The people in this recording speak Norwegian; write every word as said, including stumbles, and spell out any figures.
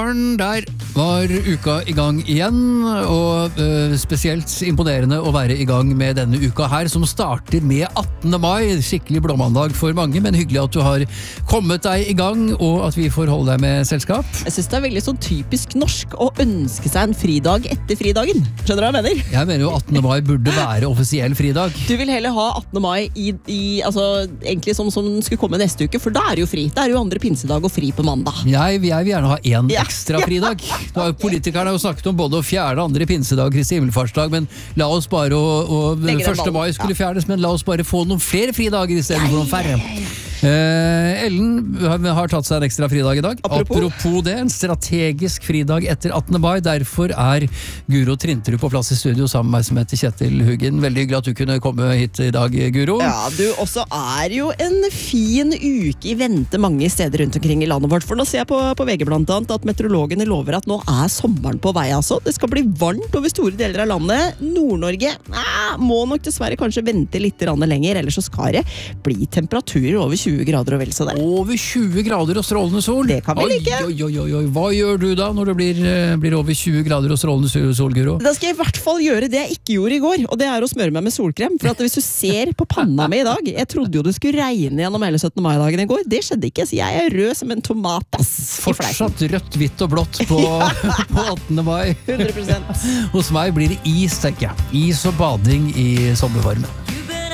morgen, der var uka i gang igjen, og uh, spesielt imponerende å være i gang med denne uka her, som starter med attende mai, skikkelig blåmandag for mange, men hyggelig at du har kommet deg i gang, og at vi får holde deg med selskap. Jeg synes det er veldig sånn typisk norsk å ønske seg en fridag etter fridagen. Skjønner du hva jeg mener? Jeg mener jo attende mai burde være offisiell fridag. Du vil heller ha attende mai i, i altså, egentlig som, som skulle komme neste uke, for da er det jo fri. Det er jo andre pinsedag og fri på mandag. Jeg, jeg vil gjerne ha en Ja. ekstra fridag. Da, politikerne har jo snakket om både å fjerne andre pinsedag, Kristi himmelfartsdag, men la oss bare, og, og Legger den første mai ballen. skulle Ja. fjernes, men la oss bare få noen flere fridager i stedet for noen færre. Eh, Ellen har, har tatt seg en ekstra fridag i dag. Apropos. Apropos det, en strategisk fridag etter attende mai. Derfor er Guro Trinterud på plass i studio sammen med meg som heter Kjetil Huggen. Veldig hyggelig at du kunne komme hit i dag, Guro. Ja, du også er jo en fin uke i vente mange steder rundt omkring i landet vårt. For nå ser jeg på, på V G blant annet at meteorologene lover at nå er sommeren på vei, altså. Det skal bli varmt over store deler av landet. Nord-Norge eh, må nok dessverre kanskje vente litt lenger, ellers så skal det bli temperaturer over tjue grader og vel så det. Over tjue grader og strålende sol. Det kan vi like. Oi, oi, oi, oi. Hva gjør du da når det blir, eh, blir over tjue grader og strålende sol, Guro? Da skal jeg i hvert fall gjøre det jeg ikke gjorde i går, og det er å smøre meg med solkrem. For at hvis du ser på panna mi i dag, jeg trodde jo det skulle regne gjennom hele syttende mai-dagen i går. Det skjedde ikke, så jeg er rød som en tomat, ass. i fleisen. Fortsatt rødt, hvitt og blått på, på attende mai. hundre prosent. Hos meg blir det is, tenker jeg. Is og bading i sommervarmen.